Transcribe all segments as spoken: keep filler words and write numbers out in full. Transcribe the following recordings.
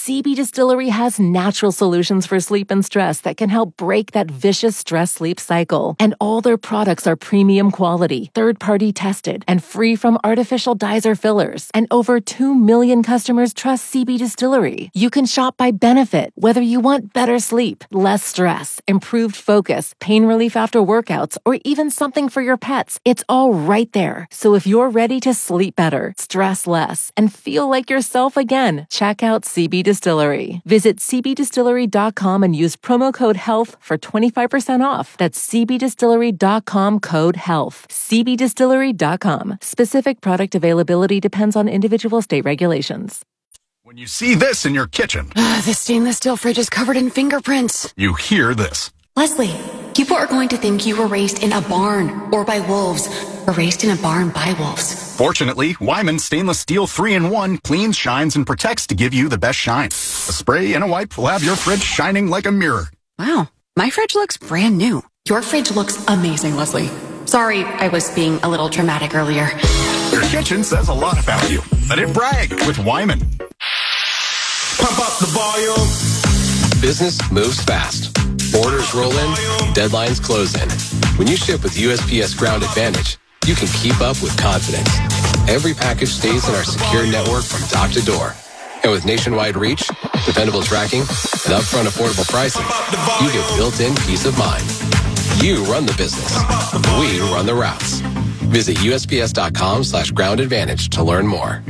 C B Distillery has natural solutions for sleep and stress that can help break that vicious stress-sleep cycle. And all their products are premium quality, third-party tested, and free from artificial dyes or fillers. And over two million customers trust C B Distillery. You can shop by benefit, whether you want better sleep, less stress, improved focus, pain relief after workouts, or even something for your pets. It's all right there. So if you're ready to sleep better, stress less, and feel like yourself again, check out C B Distillery. Visit c b distillery dot com and use promo code HEALTH for twenty-five percent off. That's c b distillery dot com code HEALTH. c b distillery dot com. Specific product availability depends on individual state regulations. When you see this in your kitchen, uh, the stainless steel fridge is covered in fingerprints. You hear this. Leslie, people are going to think you were raised in a barn or by wolves, or raised in a barn by wolves. Fortunately, Wyman Stainless Steel three in one cleans, shines, and protects to give you the best shine. A spray and a wipe will have your fridge shining like a mirror. Wow, my fridge looks brand new. Your fridge looks amazing, Leslie. Sorry, I was being a little dramatic earlier. Your kitchen says a lot about you. Let it brag with Wyman. Pump up the volume. Business moves fast. Orders roll in, deadlines close in. When you ship with U S P S Ground Advantage, you can keep up with confidence. Every package stays in our secure network from dock to door. And with nationwide reach, dependable tracking, and upfront affordable pricing, you get built-in peace of mind. You run the business. We run the routes. Visit U S P S dot com slash ground advantage to learn more.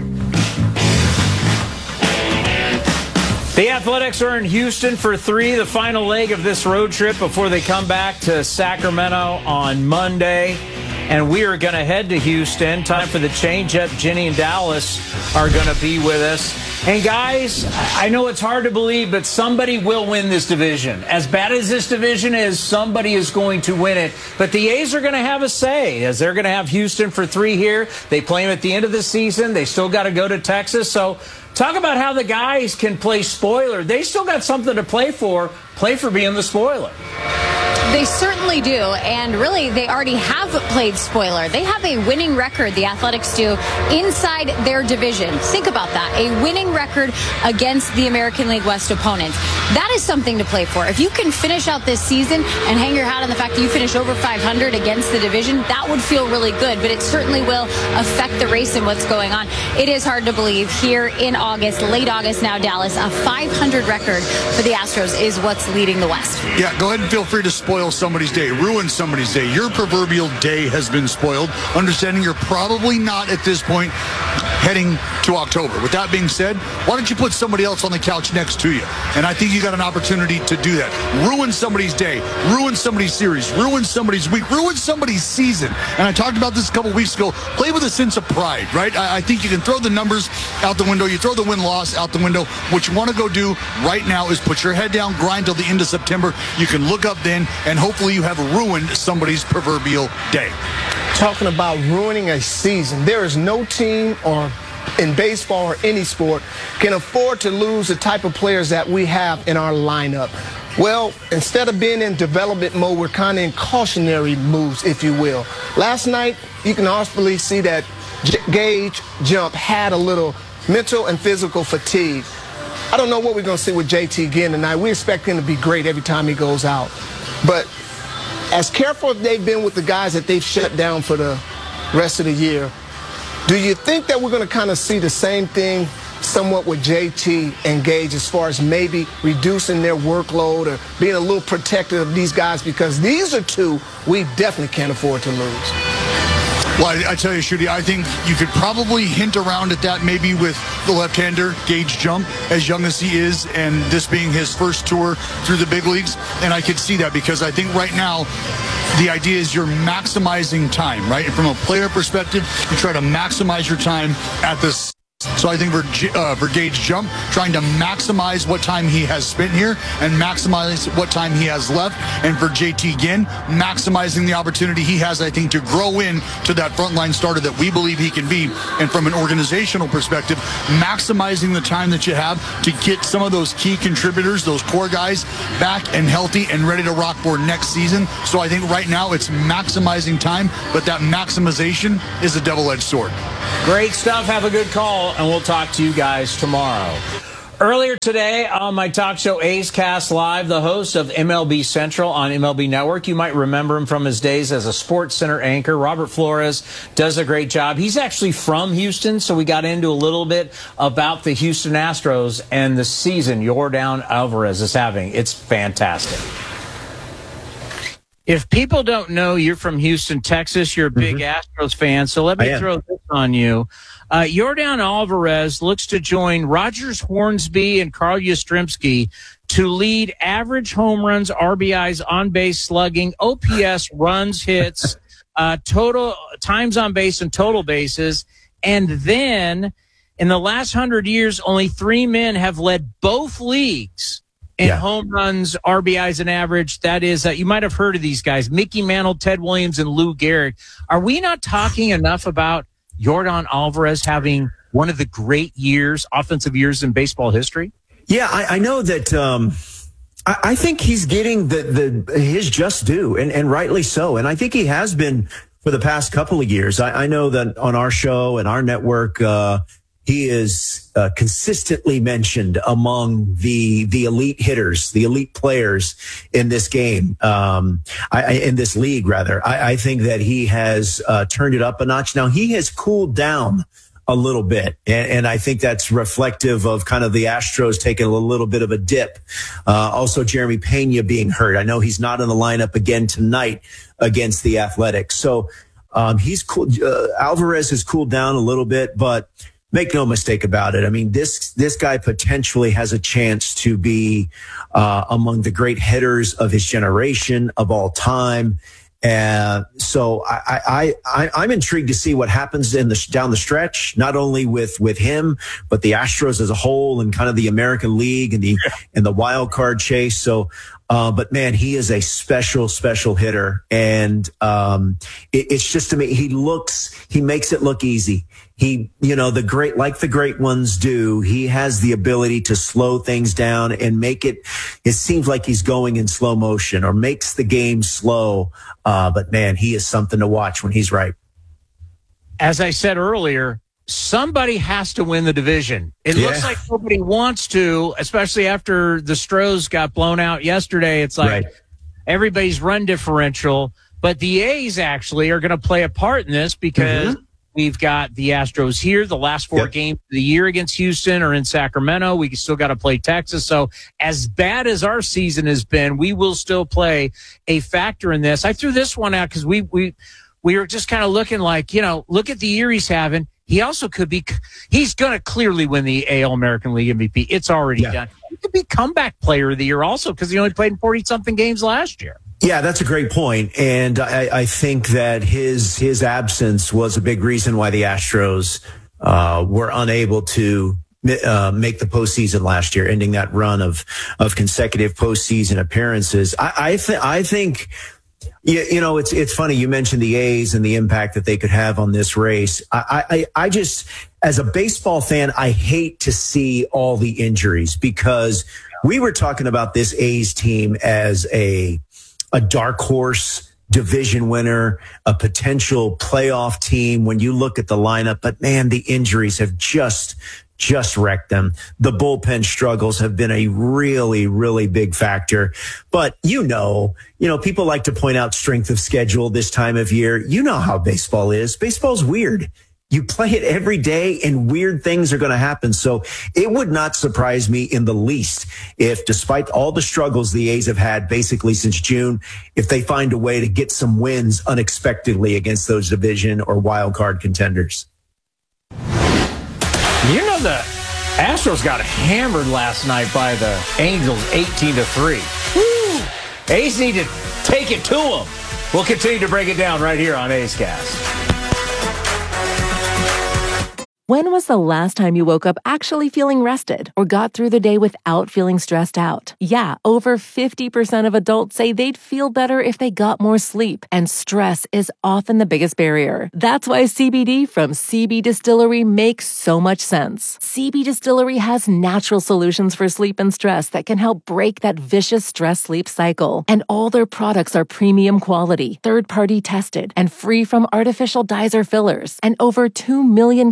The Athletics are in Houston for three, the final leg of this road trip before they come back to Sacramento on Monday. And we are going to head to Houston. Time for the change-up. Jenny and Dallas are going to be with us. And guys, I know it's hard to believe, but somebody will win this division. As bad as this division is, somebody is going to win it. But the A's are going to have a say, as they're going to have Houston for three here. They play them at the end of the season. They still got to go to Texas. So talk about how the guys can play spoiler. They still got something to play for. Play for being the spoiler. They certainly do, and really, they already have played spoiler. They have a winning record, the Athletics do, inside their division. Think about that, a winning record against the American League West opponents. That is something to play for. If you can finish out this season and hang your hat on the fact that you finish over five hundred against the division, that would feel really good, but it certainly will affect the race and what's going on. It is hard to believe here in August, late August now, Dallas, a five hundred record for the Astros is what's leading the West. Yeah, go ahead and feel free to spoil somebody's day, ruin somebody's day. Your proverbial day has been spoiled. Understanding you're probably not at this point heading to October. With that being said, why don't you put somebody else on the couch next to you? And I think you got an opportunity to do that. Ruin somebody's day, ruin somebody's series, ruin somebody's week, ruin somebody's season. And I talked about this a couple weeks ago. Play with a sense of pride, right? I, I think you can throw the numbers out the window. You throw the win-loss out the window. What you want to go do right now is put your head down, grind till the end of September. You can look up then, and hopefully you have ruined somebody's proverbial day. Talking about ruining a season, there is no team or in baseball or any sport can afford to lose the type of players that we have in our lineup. Well, instead of being in development mode, we're kind of in cautionary moves, if you will. Last night, you can honestly see that J- Gage Jump had a little mental and physical fatigue. I don't know what we're going to see with J T again tonight. We expect him to be great every time he goes out. But as careful as they've been with the guys that they've shut down for the rest of the year, do you think that we're going to kind of see the same thing somewhat with J T and Gage as far as maybe reducing their workload or being a little protective of these guys? Because these are two we definitely can't afford to lose. Well, I, I tell you, Shooty, I think you could probably hint around at that maybe with the left-hander, Gage Jump, as young as he is, and this being his first tour through the big leagues. And I could see that because I think right now the idea is you're maximizing time, right? And from a player perspective, you try to maximize your time at this. So I think for, uh, for Gage Jump, trying to maximize what time he has spent here and maximize what time he has left. And for J T Ginn, maximizing the opportunity he has, I think, to grow in to that frontline starter that we believe he can be. And from an organizational perspective, maximizing the time that you have to get some of those key contributors, those core guys, back and healthy and ready to rock for next season. So I think right now it's maximizing time, but that maximization is a double-edged sword. Great stuff. Have a good call, and we'll talk to you guys tomorrow. Earlier today on my talk show, A's Cast Live, the host of M L B Central on M L B Network, you might remember him from his days as a Sports Center anchor. Robert Flores does a great job. He's actually from Houston, so we got into a little bit about the Houston Astros and the season Yordan Alvarez is having. It's fantastic. If people don't know you're from Houston, Texas, you're a big mm-hmm. Astros fan, so let me throw this on you. Uh, Yordan Alvarez looks to join Rogers Hornsby and Carl Yastrzemski to lead average home runs, R B Is, on-base slugging, O P S, runs, hits, uh, total times on base and total bases. And then in the last hundred years, only three men have led both leagues in yeah. home runs, R B Is, and average. That is, uh, you might have heard of these guys, Mickey Mantle, Ted Williams, and Lou Gehrig. Are we not talking enough about Yordan Alvarez having one of the great years, offensive years in baseball history? Yeah, I, I know that. Um, I, I think he's getting the, the his just due, and, and rightly so. And I think he has been for the past couple of years. I, I know that on our show and our network, uh, he is uh, consistently mentioned among the the elite hitters, the elite players in this game, um, I, I, in this league, rather. I, I think that he has uh, turned it up a notch. Now, he has cooled down a little bit, and, and I think that's reflective of kind of the Astros taking a little bit of a dip. Uh, also, Jeremy Pena being hurt. I know he's not in the lineup again tonight against the Athletics. So um, he's cool. Uh, Alvarez has cooled down a little bit, but make no mistake about it. I mean, this this guy potentially has a chance to be uh, among the great hitters of his generation, of all time. And so I, I, I, I'm intrigued to see what happens in the down the stretch, not only with, with him, but the Astros as a whole and kind of the American League and the and the wild card chase. So, uh, but man, he is a special, special hitter, and um, it, it's just to me, he looks, he makes it look easy. He, you know, the great, like the great ones do, he has the ability to slow things down and make it, it seems like he's going in slow motion or makes the game slow. Uh, but man, he is something to watch when he's right. As I said earlier, somebody has to win the division. It yeah. looks like nobody wants to, especially after the Stros got blown out yesterday. It's like right. everybody's run differential, but the A's actually are going to play a part in this because mm-hmm. we've got the Astros here. The last four yep. games of the year against Houston are in Sacramento. We still got to play Texas. So as bad as our season has been, we will still play a factor in this. I threw this one out because we, we, we were just kind of looking like, you know, look at the year he's having. He also could be, he's going to clearly win the A L American League M V P. It's already yeah. done. He could be comeback player of the year also because he only played in forty something games last year. Yeah, that's a great point. And I, I think that his his absence was a big reason why the Astros uh, were unable to uh, make the postseason last year, ending that run of of consecutive postseason appearances. I, I, th- I think, you, you know, it's it's funny. You mentioned the A's and the impact that they could have on this race. I, I, I just, as a baseball fan, I hate to see all the injuries because we were talking about this A's team as a a dark horse division winner, a potential playoff team when you look at the lineup. But man, the injuries have just, just wrecked them. The bullpen struggles have been a really, really big factor. But you know, you know, people like to point out strength of schedule this time of year. You know how baseball is. Baseball's weird. You play it every day and weird things are going to happen. So it would not surprise me in the least if, despite all the struggles the A's have had basically since June, if they find a way to get some wins unexpectedly against those division or wild card contenders. You know, the Astros got hammered last night by the Angels eighteen to three. Woo! A's need to take it to them. We'll continue to break it down right here on A's Cast. When was the last time you woke up actually feeling rested or got through the day without feeling stressed out? Yeah, over fifty percent of adults say they'd feel better if they got more sleep, and stress is often the biggest barrier. That's why C B D from C B Distillery makes so much sense. C B Distillery has natural solutions for sleep and stress that can help break that vicious stress-sleep cycle. And all their products are premium quality, third-party tested, and free from artificial dyes or fillers. And over two million customers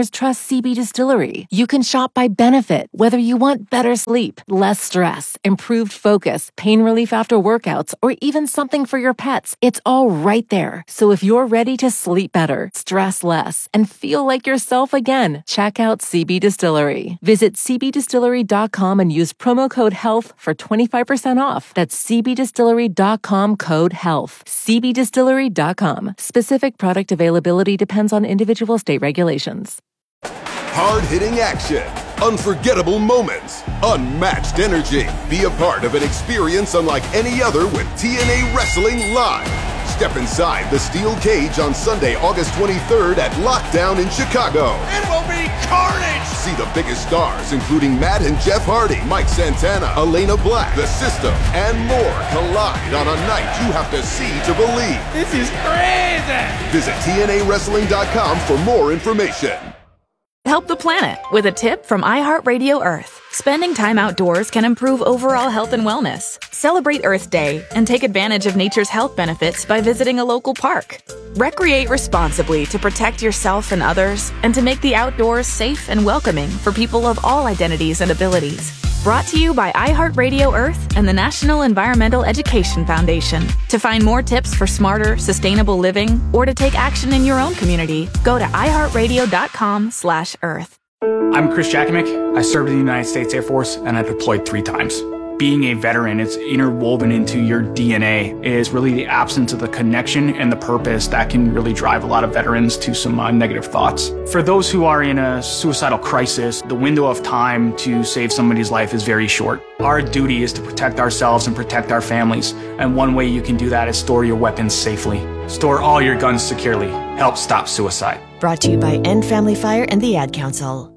customers trust C B Distillery. You can shop by benefit, whether you want better sleep, less stress, improved focus, pain relief after workouts, or even something for your pets. It's all right there. So if you're ready to sleep better, stress less, and feel like yourself again, check out C B Distillery. Visit c b distillery dot com and use promo code HEALTH for twenty-five percent off. That's c b distillery dot com code HEALTH. c b distillery dot com. Specific product availability depends on individual state regulations. Hard-hitting action, unforgettable moments, unmatched energy. Be a part of an experience unlike any other with T N A Wrestling Live. Step inside the steel cage on Sunday, August twenty-third at Lockdown in Chicago. It will be carnage! See the biggest stars, including Matt and Jeff Hardy, Mike Santana, Elena Black, The System, and more collide on a night you have to see to believe. This is crazy! Visit T N A wrestling dot com for more information. Help the planet with a tip from iHeartRadio Earth. Spending time outdoors can improve overall health and wellness. Celebrate Earth Day and take advantage of nature's health benefits by visiting a local park. Recreate responsibly to protect yourself and others and to make the outdoors safe and welcoming for people of all identities and abilities. Brought to you by iHeartRadio Earth and the National Environmental Education Foundation. To find more tips for smarter, sustainable living or to take action in your own community, go to iHeartRadio dot com slash earth. I'm Chris Jakimick. I served in the United States Air Force and I deployed three times. Being a veteran, it's interwoven into your D N A. It is really the absence of the connection and the purpose that can really drive a lot of veterans to some uh, negative thoughts. For those who are in a suicidal crisis, the window of time to save somebody's life is very short. Our duty is to protect ourselves and protect our families. And one way you can do that is store your weapons safely. Store all your guns securely. Help stop suicide. Brought to you by End Family Fire and the Ad Council.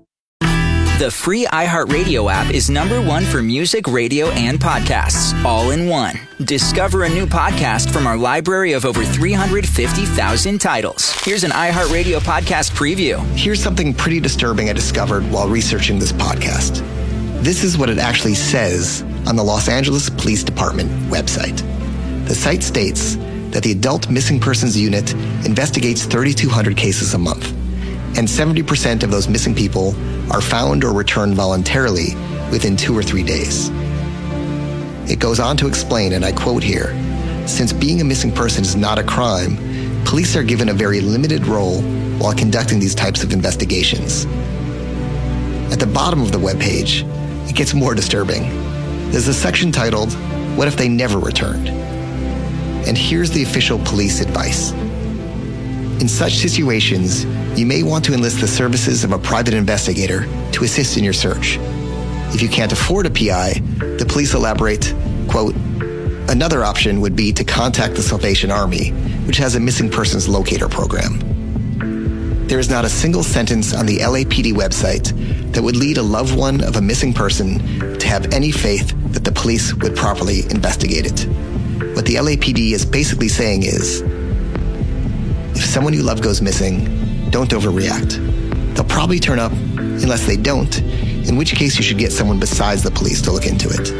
The free iHeartRadio app is number one for music, radio, and podcasts, all in one. Discover a new podcast from our library of over three hundred fifty thousand titles. Here's an iHeartRadio podcast preview. Here's something pretty disturbing I discovered while researching this podcast. This is what it actually says on the Los Angeles Police Department website. The site states that the Adult Missing Persons Unit investigates thirty-two hundred cases a month, and seventy percent of those missing people are found or returned voluntarily within two or three days. It goes on to explain, and I quote here, since being a missing person is not a crime, police are given a very limited role while conducting these types of investigations. At the bottom of the webpage, it gets more disturbing. There's a section titled, What If They Never Returned? And here's the official police advice. In such situations, you may want to enlist the services of a private investigator to assist in your search. If you can't afford a P I, the police elaborate, quote, another option would be to contact the Salvation Army, which has a missing persons locator program. There is not a single sentence on the L A P D website that would lead a loved one of a missing person to have any faith that the police would properly investigate it. What the L A P D is basically saying is, if someone you love goes missing, don't overreact. They'll probably turn up unless they don't, in which case you should get someone besides the police to look into it.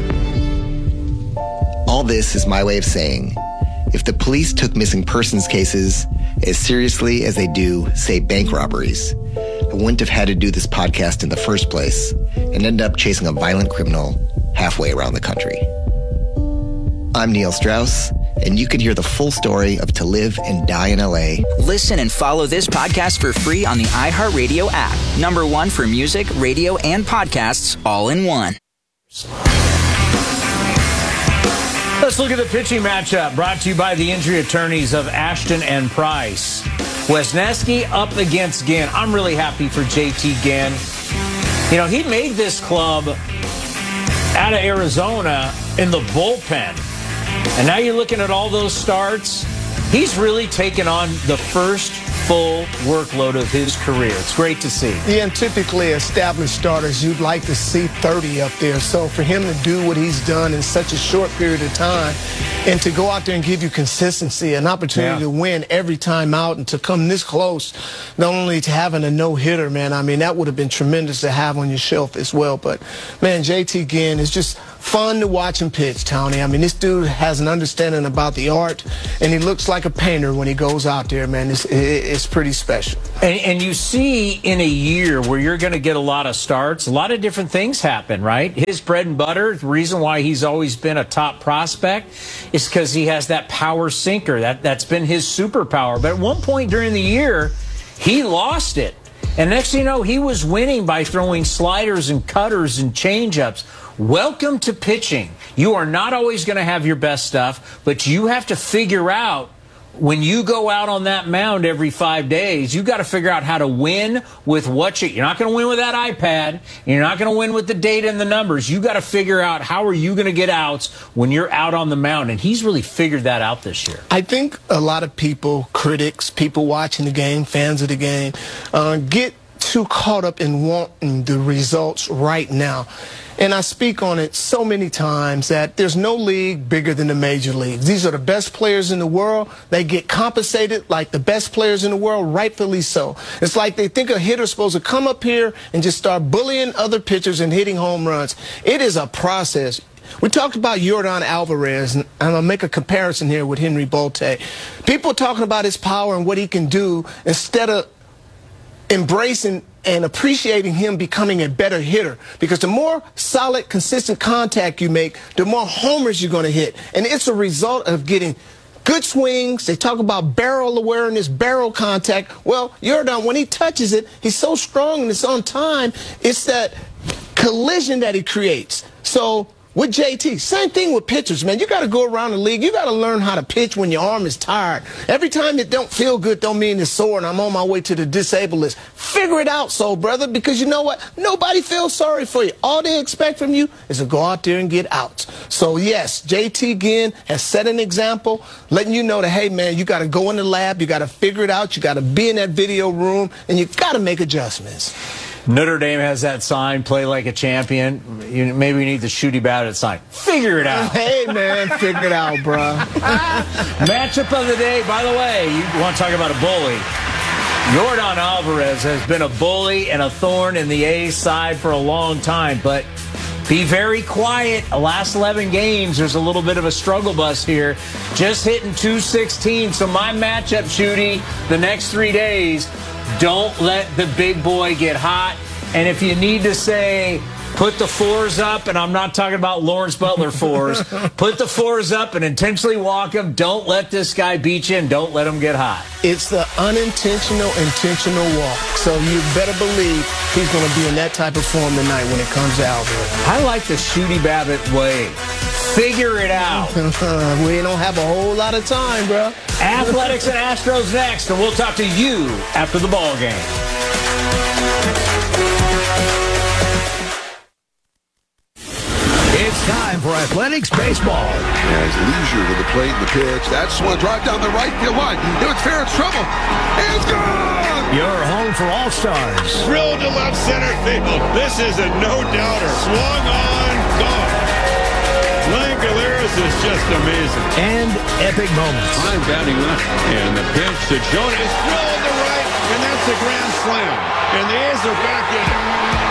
All this is my way of saying, if the police took missing persons cases as seriously as they do, say, bank robberies, I wouldn't have had to do this podcast in the first place and end up chasing a violent criminal halfway around the country. I'm Neil Strauss, and you can hear the full story of To Live and Die in L A. Listen and follow this podcast for free on the iHeartRadio app. Number one for music, radio, and podcasts, all in one. Let's look at the pitching matchup brought to you by the injury attorneys of Ashton and Price. Wesneski up against Ginn. I'm really happy for J T Ginn. You know, he made this club out of Arizona in the bullpen. And now you're looking at all those starts. He's really taken on the first full workload of his career. It's great to see. Yeah, and typically established starters, you'd like to see thirty up there. So for him to do what he's done in such a short period of time and to go out there and give you consistency, an opportunity yeah. to win every time out and to come this close, not only to having a no-hitter, man, I mean, that would have been tremendous to have on your shelf as well. But, man, J T Ginn is just fun to watch him pitch, Tony. I mean, this dude has an understanding about the art, and he looks like a painter when he goes out there, man. It's, it's pretty special. And, and you see in a year where you're going to get a lot of starts, a lot of different things happen, right? His bread and butter, the reason why he's always been a top prospect is because he has that power sinker. That, that's been his superpower. But at one point during the year, he lost it. And next thing you know, he was winning by throwing sliders and cutters and changeups. Welcome to pitching. You are not always going to have your best stuff, but you have to figure out when you go out on that mound every five days, you got to figure out how to win with what you, you're not going to win with that iPad. You're not going to win with the data and the numbers. You got to figure out how are you going to get outs when you're out on the mound. And he's really figured that out this year. I think a lot of people, critics, people watching the game, fans of the game, uh, get too caught up in wanting the results right now. And I speak on it so many times that there's no league bigger than the major leagues. These are the best players in the world. They get compensated like the best players in the world, rightfully so. It's like they think a hitter's supposed to come up here and just start bullying other pitchers and hitting home runs. It is a process. We talked about Yordan Alvarez, and I'll make a comparison here with Henry Bolte. People talking about his power and what he can do instead of embracing and appreciating him becoming a better hitter, because the more solid, consistent contact you make, the more homers you're going to hit. And it's a result of getting good swings. They talk about barrel awareness, barrel contact. Well, Yordan, when he touches it, he's so strong and it's on time. It's that collision that he creates. So with J T, same thing with pitchers, man. You got to go around the league. You got to learn how to pitch when your arm is tired. Every time it don't feel good don't mean it's sore and I'm on my way to the disabled list. Figure it out, soul brother, because you know what? Nobody feels sorry for you. All they expect from you is to go out there and get outs. So, yes, J T again has set an example, letting you know that, hey, man, you got to go in the lab. You got to figure it out. You got to be in that video room, and you got to make adjustments. Notre Dame has that sign, play like a champion. You, maybe we need the Shooty Babbitt sign. Figure it out. Hey, man, figure it out, bro. Matchup of the day, by the way, you want to talk about a bully. Yordan Alvarez has been a bully and a thorn in the A's side for a long time, but be very quiet. The last eleven games, there's a little bit of a struggle bus here. Just hitting two sixteen, so my matchup, Shooty, the next three days, don't let the big boy get hot. And if you need to say, put the fours up, and I'm not talking about Lawrence Butler fours, put the fours up and intentionally walk him. Don't let this guy beat you, and don't let him get hot. It's the unintentional, intentional walk. So you better believe he's going to be in that type of form tonight when it comes to Alvarez. I like the Shooty Babbitt way. Figure it out. We don't have a whole lot of time, bro. Athletics and Astros next, and we'll talk to you after the ball game. It's time for Athletics Baseball. As Leisure with the plate and the pitch. That's one drive down the right field line. It's fair, it's trouble. And it's gone! You're home for All-Stars. Drilled to left center field. This is a no-doubter. Swung on, gone. Langoliers is just amazing. And epic moments. Time batting left. And the pitch to Jonas. Drilled to right, and that's a grand slam. And the A's are back in it.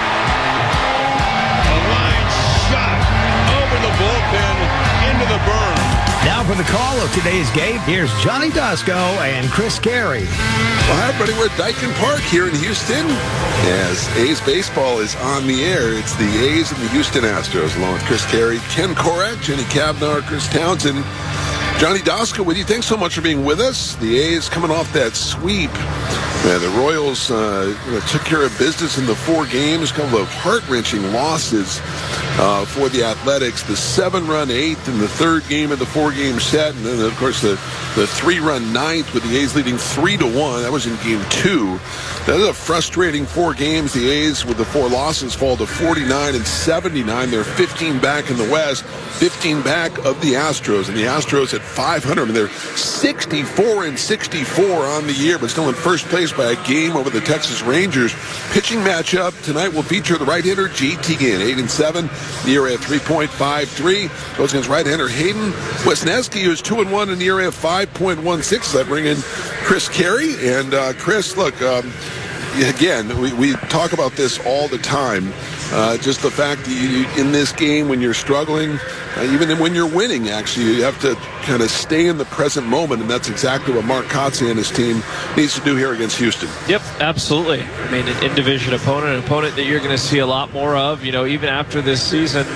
A line shot over the bullpen into the berm. Now for the call of today's game, here's Johnny Dasco and Chris Carey. Well, hi, everybody. We're at Daikin Park here in Houston. As A's baseball is on the air, it's the A's and the Houston Astros, along with Chris Carey, Ken Korak, Jenny Kavnar, Chris Townsend. Johnny Dasco with you. Thanks so much for being with us. The A's coming off that sweep. Uh, the Royals uh, took care of business in the four games. A couple of heart-wrenching losses uh, for the Athletics. The seven-run eighth in the third game of the four-game set. And then, of course, the, the three-run ninth with the A's leading three to one. That was in game two. That is a frustrating four games. The A's, with the four losses, fall to forty-nine and seventy-nine. They're fifteen back in the West, fifteen back of the Astros. And the Astros at five hundred. I mean, they're sixty-four and sixty-four on the year, but still in first place by a game over the Texas Rangers. Pitching matchup tonight will feature the right-hander J T Ginn, eight and seven, the E R A of three point five three. Goes against right-hander Hayden Wesneski, who's two and one in the E R A of five point one six. I bring in Chris Carey. And uh, Chris, look, um, again, we, we talk about this all the time. Uh, just the fact that you, in this game, when you're struggling, uh, even when you're winning, actually, you have to kind of stay in the present moment, and that's exactly what Mark Kotze and his team needs to do here against Houston. Yep, absolutely. I mean, an in-division opponent, an opponent that you're going to see a lot more of, you know, even after this season.